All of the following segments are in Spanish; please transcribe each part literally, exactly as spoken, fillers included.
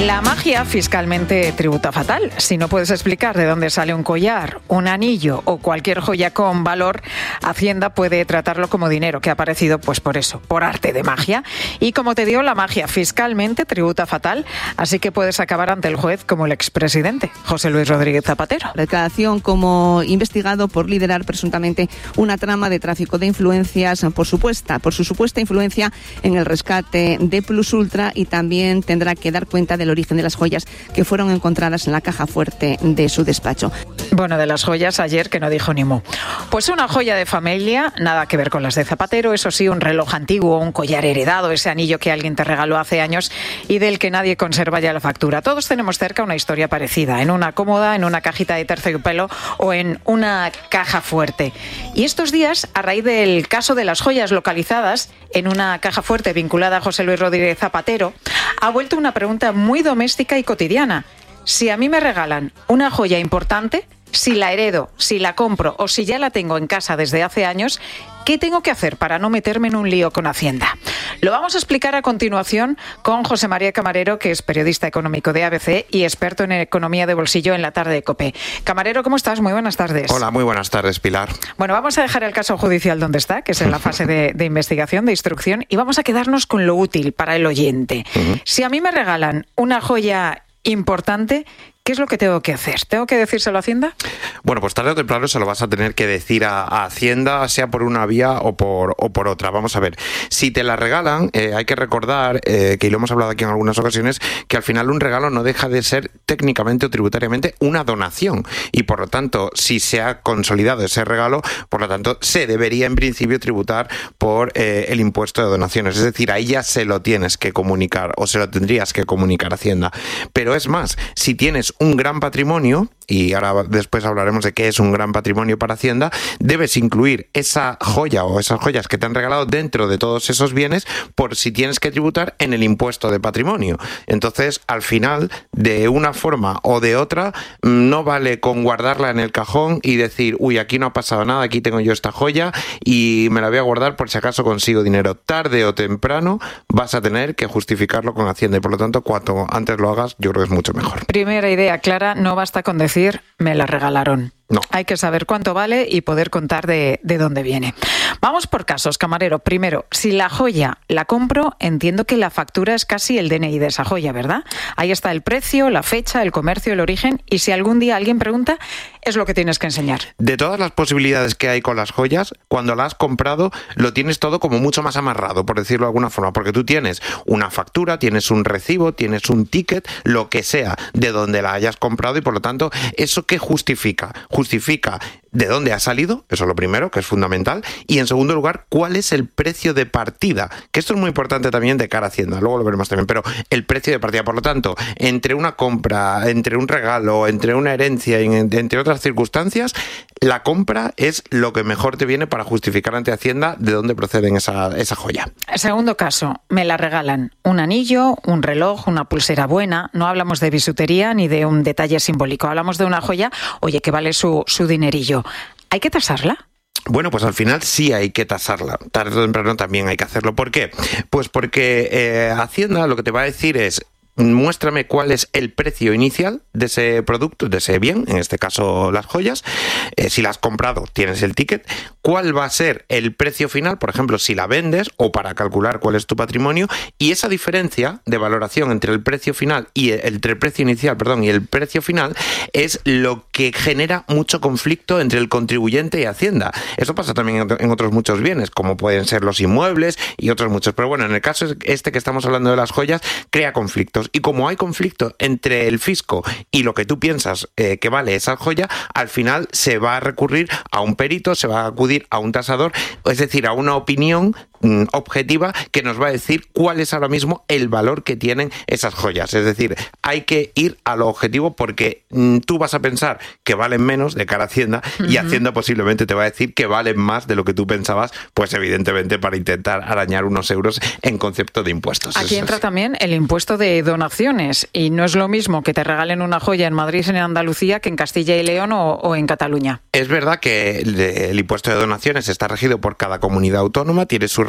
La magia fiscalmente tributa fatal. Si no puedes explicar de dónde sale un collar, un anillo o cualquier joya con valor, Hacienda puede tratarlo como dinero que ha aparecido, pues por eso, por arte de magia. Y como te digo, la magia fiscalmente tributa fatal, así que puedes acabar ante el juez como el expresidente, José Luis Rodríguez Zapatero. Declaración como investigado por liderar presuntamente una trama de tráfico de influencias por supuesta, por su supuesta influencia en el rescate de Plus Ultra, y también tendrá que dar cuenta del origen de las joyas que fueron encontradas en la caja fuerte de su despacho. Bueno, de las joyas ayer que no dijo ni mu. Pues una joya de familia, nada que ver con las de Zapatero, eso sí, un reloj antiguo, un collar heredado, ese anillo que alguien te regaló hace años y del que nadie conserva ya la factura. Todos tenemos cerca una historia parecida, en una cómoda, en una cajita de terciopelo o en una caja fuerte. Y estos días, a raíz del caso de las joyas localizadas en una caja fuerte vinculada a José Luis Rodríguez Zapatero, ha vuelto una pregunta muy doméstica y cotidiana. Si a mí me regalan una joya importante, si la heredo, si la compro o si ya la tengo en casa desde hace años, ¿qué tengo que hacer para no meterme en un lío con Hacienda? Lo vamos a explicar a continuación con José María Camarero, que es periodista económico de A B C y experto en economía de bolsillo en la tarde de COPE. Camarero, ¿cómo estás? Muy buenas tardes. Hola, muy buenas tardes, Pilar. Bueno, vamos a dejar el caso judicial donde está, que es en la fase de, de investigación, de instrucción, y vamos a quedarnos con lo útil para el oyente. Uh-huh. Si a mí me regalan una joya importante, ¿qué es lo que tengo que hacer? ¿Tengo que decírselo a Hacienda? Bueno, pues tarde o temprano se lo vas a tener que decir a, a Hacienda, sea por una vía o por, o por otra. Vamos a ver, si te la regalan, eh, hay que recordar, eh, que lo hemos hablado aquí en algunas ocasiones, que al final un regalo no deja de ser técnicamente o tributariamente una donación. Y por lo tanto, si se ha consolidado ese regalo, por lo tanto, se debería en principio tributar por eh, el impuesto de donaciones. Es decir, ahí ya se lo tienes que comunicar o se lo tendrías que comunicar a Hacienda. Pero es más, si tienes un gran patrimonio, y ahora después hablaremos de qué es un gran patrimonio para Hacienda, debes incluir esa joya o esas joyas que te han regalado dentro de todos esos bienes por si tienes que tributar en el impuesto de patrimonio. Entonces, al final, de una forma o de otra, no vale con guardarla en el cajón y decir, uy, aquí no ha pasado nada, aquí tengo yo esta joya y me la voy a guardar por si acaso consigo dinero. Tarde o temprano vas a tener que justificarlo con Hacienda y por lo tanto, cuanto antes lo hagas, yo creo que es mucho mejor. Primera idea clara, no basta con decir me la regalaron. No. Hay que saber cuánto vale y poder contar de, de dónde viene. Vamos por casos, Camarero. Primero, si la joya la compro, entiendo que la factura es casi el D N I de esa joya, ¿verdad? Ahí está el precio, la fecha, el comercio, el origen, y si algún día alguien pregunta, es lo que tienes que enseñar. De todas las posibilidades que hay con las joyas, cuando la has comprado, lo tienes todo como mucho más amarrado, por decirlo de alguna forma, porque tú tienes una factura, tienes un recibo, tienes un ticket, lo que sea, de donde la hayas comprado, y por lo tanto, ¿eso qué justifica? Justifica de dónde ha salido, eso es lo primero, que es fundamental, y en segundo lugar, cuál es el precio de partida, que esto es muy importante también de cara a Hacienda, luego lo veremos también, pero el precio de partida, por lo tanto, entre una compra, entre un regalo, entre una herencia, entre otras circunstancias, la compra es lo que mejor te viene para justificar ante Hacienda de dónde proceden esa, esa joya. Segundo caso, me la regalan un anillo, un reloj, una pulsera buena, no hablamos de bisutería ni de un detalle simbólico, hablamos de una joya, oye, que vale su, su dinerillo. ¿Hay que tasarla? Bueno, pues al final sí hay que tasarla. Tarde o temprano también hay que hacerlo. ¿Por qué? Pues porque eh, Hacienda lo que te va a decir es: muéstrame cuál es el precio inicial de ese producto, de ese bien, en este caso las joyas. Eh, si la has comprado, tienes el ticket. ¿Cuál va a ser el precio final? Por ejemplo, si la vendes o para calcular cuál es tu patrimonio. Y esa diferencia de valoración entre el precio final y el, entre el precio inicial, perdón, y el precio final es lo que genera mucho conflicto entre el contribuyente y Hacienda. Eso pasa también en otros muchos bienes, como pueden ser los inmuebles y otros muchos. Pero bueno, en el caso este que estamos hablando de las joyas, crea conflictos. Y como hay conflicto entre el fisco y lo que tú piensas eh, que vale esa joya, al final se va a recurrir a un perito, se va a acudir a un tasador, es decir, a una opinión mm, objetiva que nos va a decir cuál es ahora mismo el valor que tienen esas joyas. Es decir, hay que ir a lo objetivo porque mm, tú vas a pensar que valen menos de cara a Hacienda uh-huh. y Hacienda posiblemente te va a decir que valen más de lo que tú pensabas, pues evidentemente para intentar arañar unos euros en concepto de impuestos. Aquí Eso entra sí. también el impuesto de donaciones y no es lo mismo que te regalen una joya en Madrid, en Andalucía, que en Castilla y León o, o en Cataluña. Es verdad que el, el impuesto de donaciones está regido por cada comunidad autónoma, tiene sus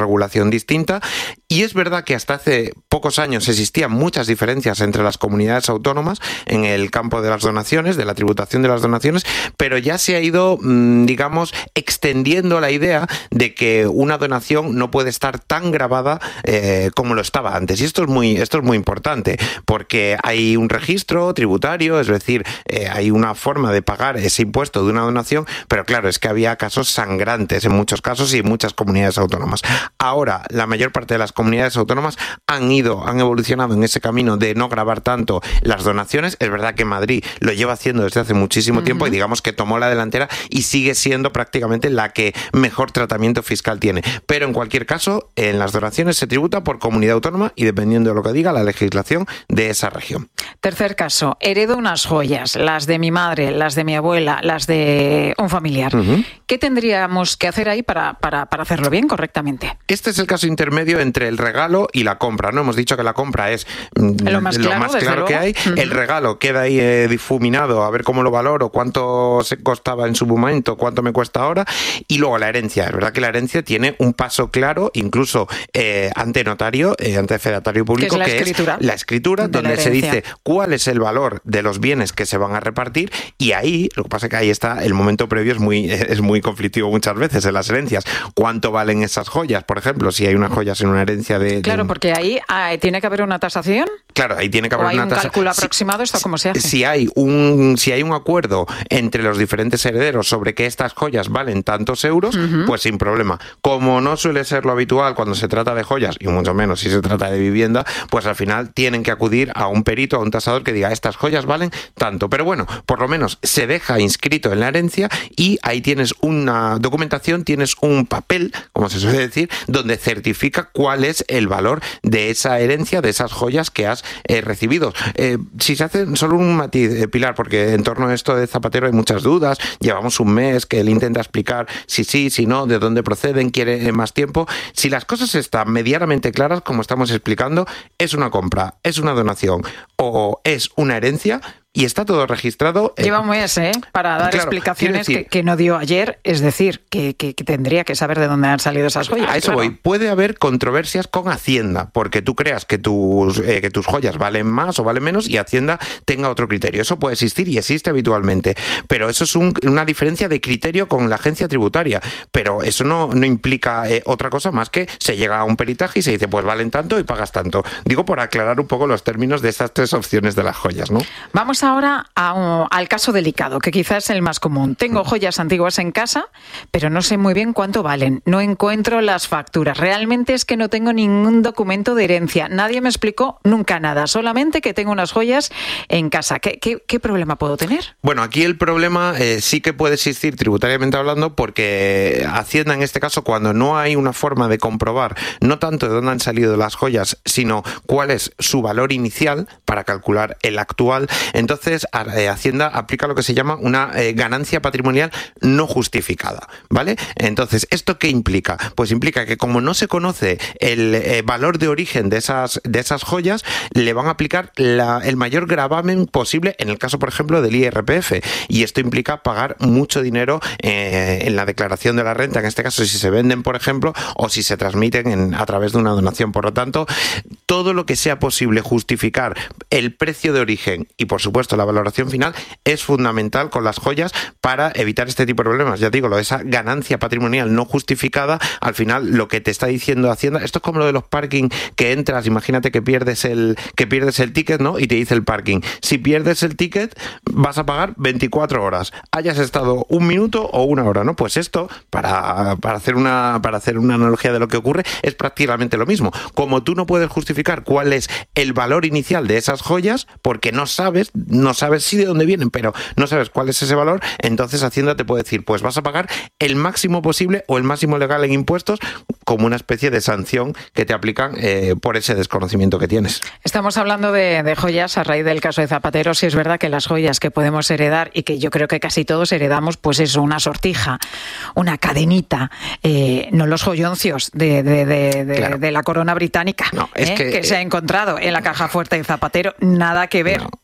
regulación distinta. Y es verdad que hasta hace pocos años existían muchas diferencias entre las comunidades autónomas en el campo de las donaciones, de la tributación de las donaciones, pero ya se ha ido, digamos, extendiendo la idea de que una donación no puede estar tan grabada eh, como lo estaba antes. Y esto es muy, esto es muy importante, porque hay un registro tributario, es decir, eh, hay una forma de pagar ese impuesto de una donación, pero claro, es que había casos sangrantes en muchos casos y en muchas comunidades autónomas. Ahora, la mayor parte de las comunidades autónomas han ido, han evolucionado en ese camino de no gravar tanto las donaciones. Es verdad que Madrid lo lleva haciendo desde hace muchísimo uh-huh. tiempo y digamos que tomó la delantera y sigue siendo prácticamente la que mejor tratamiento fiscal tiene. Pero en cualquier caso, en las donaciones se tributa por comunidad autónoma y dependiendo de lo que diga la legislación de esa región. Tercer caso, heredo unas joyas, las de mi madre, las de mi abuela, las de un familiar. Uh-huh. ¿Qué tendríamos que hacer ahí para, para, para hacerlo bien, correctamente? Este es el caso intermedio entre el regalo y la compra, ¿no? Hemos dicho que la compra es lo más claro, lo más claro que hay. Uh-huh. El regalo queda ahí eh, difuminado, a ver cómo lo valoro, cuánto se costaba en su momento, cuánto me cuesta ahora. Y luego la herencia. Es verdad que la herencia tiene un paso claro, incluso eh, ante notario, eh, ante fedatario público, que es la que escritura, es la escritura donde se dice cuál es el valor de los bienes que se van a repartir. Y ahí, lo que pasa es que ahí está, el momento previo es muy, es muy conflictivo muchas veces en las herencias. ¿Cuánto valen esas joyas? Por ejemplo, si hay unas joyas en una herencia de... Claro, de... porque ahí ah, tiene que haber una tasación. Claro, ahí tiene que haber ¿O hay una un tasación. cálculo aproximado? ¿Esto cómo se hace? Si hay un, si hay un acuerdo entre los diferentes herederos sobre que estas joyas valen tantos euros, uh-huh. pues sin problema. Como no suele ser lo habitual cuando se trata de joyas, y mucho menos si se trata de vivienda, pues al final tienen que acudir a un perito, a un tasador que diga estas joyas valen tanto. Pero bueno, por lo menos se deja inscrito en la herencia y ahí tienes una documentación, tienes un papel, como se suele decir, donde certifica cuál es el valor de esa herencia, de esas joyas que has eh, recibido. Eh, si se hace solo un matiz, eh, Pilar, porque en torno a esto de Zapatero hay muchas dudas, llevamos un mes que él intenta explicar si sí, si no, de dónde proceden, quiere más tiempo. Si las cosas están medianamente claras, como estamos explicando, es una compra, es una donación o es una herencia, y está todo registrado. Lleva un mes, ¿eh? Para dar claro, explicaciones decir, que, que no dio ayer, es decir, que, que, que tendría que saber de dónde han salido esas joyas. A eso claro. voy. Puede haber controversias con Hacienda, porque tú creas que tus, eh, que tus joyas valen más o valen menos y Hacienda tenga otro criterio. Eso puede existir y existe habitualmente, pero eso es un, una diferencia de criterio con la agencia tributaria. Pero eso no, no implica eh, otra cosa más que se llega a un peritaje y se dice, pues valen tanto y pagas tanto. Digo, por aclarar un poco los términos de estas tres opciones de las joyas, ¿no? Vamos ahora a, al caso delicado, que quizás es el más común. Tengo joyas antiguas en casa, pero no sé muy bien cuánto valen. No encuentro las facturas. Realmente es que no tengo ningún documento de herencia. Nadie me explicó nunca nada. Solamente que tengo unas joyas en casa. ¿Qué, qué, qué problema puedo tener? Bueno, aquí el problema eh, sí que puede existir tributariamente hablando, porque Hacienda en este caso, cuando no hay una forma de comprobar no tanto de dónde han salido las joyas, sino cuál es su valor inicial para calcular el actual, entonces Hacienda aplica lo que se llama una eh, ganancia patrimonial no justificada, ¿vale? Entonces, ¿esto qué implica? Pues implica que como no se conoce el eh, valor de origen de esas, de esas joyas, le van a aplicar la, el mayor gravamen posible en el caso, por ejemplo, del I R P F, y esto implica pagar mucho dinero eh, en la declaración de la renta, en este caso si se venden, por ejemplo, o si se transmiten en, a través de una donación. Por lo tanto, todo lo que sea posible justificar el precio de origen y, por supuesto, la valoración final es fundamental con las joyas para evitar este tipo de problemas. Ya digo, lo de esa ganancia patrimonial no justificada, al final lo que te está diciendo Hacienda, esto es como lo de los parking, que entras, imagínate que pierdes el que pierdes el ticket, ¿no? Y te dice el parking, si pierdes el ticket vas a pagar veinticuatro horas, hayas estado un minuto o una hora, ¿no? Pues esto, para, para hacer una para hacer una analogía de lo que ocurre, es prácticamente lo mismo. Como tú no puedes justificar cuál es el valor inicial de esas joyas, porque no sabes, no sabes sí de dónde vienen, pero no sabes cuál es ese valor, entonces Hacienda te puede decir, pues vas a pagar el máximo posible o el máximo legal en impuestos, como una especie de sanción que te aplican eh, por ese desconocimiento que tienes. Estamos hablando de, de joyas a raíz del caso de Zapatero. Sí es verdad que las joyas que podemos heredar y que yo creo que casi todos heredamos, pues eso, una sortija, una cadenita, eh, no los joyoncios de, de, de, de, claro. de la corona británica, no, es ¿eh? que, que se ha encontrado en la caja fuerte de Zapatero, nada que ver no. con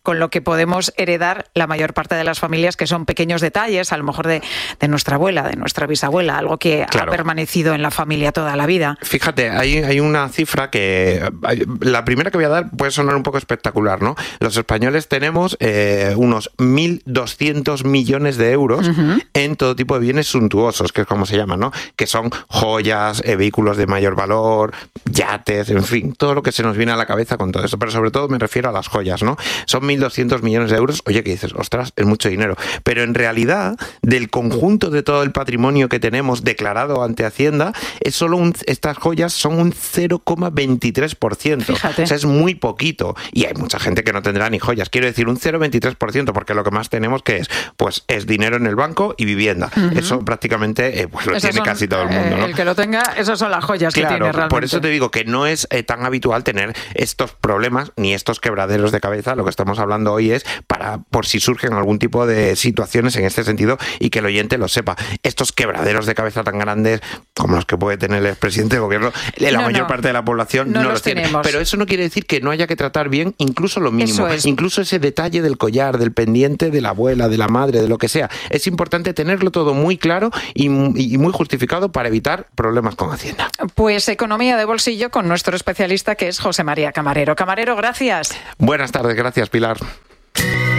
con lo que podemos heredar la mayor parte de las familias, que son pequeños detalles, a lo mejor de, de nuestra abuela, de nuestra bisabuela, algo que claro. ha permanecido en la familia toda la vida. Fíjate, hay, hay una cifra que, la primera que voy a dar puede sonar un poco espectacular, ¿no? Los españoles tenemos eh, unos mil doscientos millones de euros uh-huh. en todo tipo de bienes suntuosos, que es como se llaman, ¿no? Que son joyas, eh, vehículos de mayor valor, yates, en fin, todo lo que se nos viene a la cabeza con todo esto, pero sobre todo me refiero a las joyas, ¿no? Son mil doscientos millones de euros, oye, que dices, ostras, es mucho dinero, pero en realidad, del conjunto de todo el patrimonio que tenemos declarado ante Hacienda, es solo un, estas joyas son un cero coma veintitrés por ciento. Fíjate. O sea, es muy poquito. Y hay mucha gente que no tendrá ni joyas. Quiero decir, un cero coma veintitrés por ciento, porque lo que más tenemos que es, pues, es dinero en el banco y vivienda. Uh-huh. Eso prácticamente eh, pues lo Esas tiene son, casi todo el mundo, ¿no? El que lo tenga, esas son las joyas claro, que tiene realmente. Por eso te digo que no es eh, tan habitual tener estos problemas ni estos quebraderos de cabeza. Lo que estamos hablando hoy es para, por si surgen algún tipo de situaciones en este sentido y que el oyente lo sepa. Estos quebraderos de cabeza tan grandes como los que puede tener el presidente del gobierno, la no, mayor no, parte de la población no, no los, los tiene. tenemos. Pero eso no quiere decir que no haya que tratar bien incluso lo mínimo. Es. Incluso ese detalle del collar, del pendiente de la abuela, de la madre, de lo que sea. Es importante tenerlo todo muy claro y, y muy justificado para evitar problemas con Hacienda. Pues economía de bolsillo con nuestro especialista que es José María Camarero. Camarero, gracias. Buenas tardes, gracias Pilar.